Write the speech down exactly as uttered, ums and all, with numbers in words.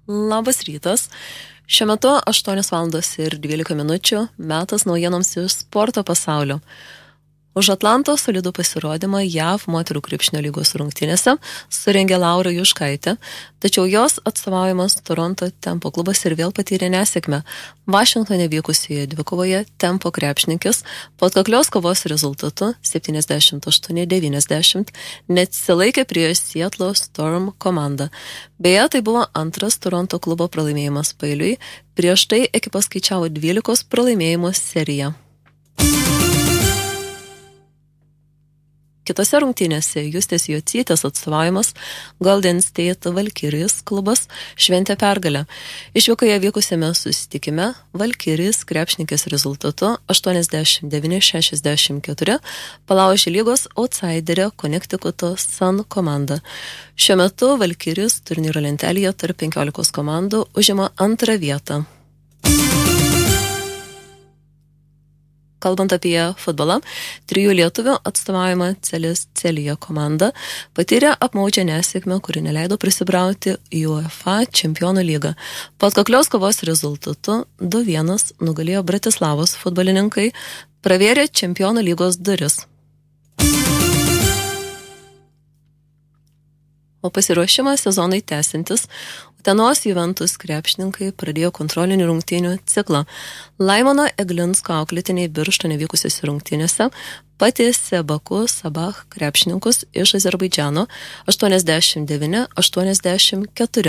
Labas rytas. Šiuo metu aštuonios valandos ir dvylika minučių, metas naujienoms iš sporto pasaulio. Už Atlanto solidų pasirodymą J A V moterų krepšinio lygos rungtynėse surengė Laura Juškaitė, tačiau jos atstovaujamas Toronto Tempo klubas ir vėl patyrė nesėkmę. Vašingtone vykusioje dvikovoje Tempo krepšininkės po atkaklios kovos rezultatu septyniasdešimt aštuoni devyniasdešimt neatsilaikė prieš Seattle Storm komandą. Beje, tai buvo antras Toronto klubo pralaimėjimas paeiliui, prieš tai ekipa skaičiavo dvylikos pralaimėjimų seriją. Kitose rungtynėse Justės Jocytės atstovavimas Golden State Valkyries klubas šventė pergalę. Išvykoje vykusiame susitikime Valkyries krepšininkės rezultatu aštuoniasdešimt devyni šešiasdešimt keturi palaužė lygos outsiderę Connecticuto Sun komandą. Šiuo metu Valkyries turnyro lentelėje tarp penkiolikos komandų užima antrą vietą. Kalbant apie futbolą, trijų lietuvių atstovaujama Celis Celija komanda patyrė apmaudžią nesėkmę, kuri neleido prisibrauti į UEFA čempionų lygą. Po atkaklios kovos rezultatu du vienas nugalėjo Bratislavos futbolininkai, pravėrė čempionų lygos duris. O pasiruošimą sezonai tęsintis, Utenos Juventus krepšininkai pradėjo kontrolinių rungtynių ciklą. Laimono Eglinsko auklėtiniai Birštone vykusiose rungtynėse patiesė Baku Sabah krepšininkus iš Azerbaidžano aštuoniasdešimt devyni aštuoniasdešimt keturi.